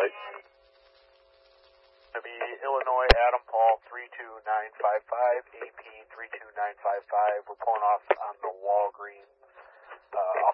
site. It'll be Illinois Adam Paul 32955, AP 32955. We're pulling off on the Walgreens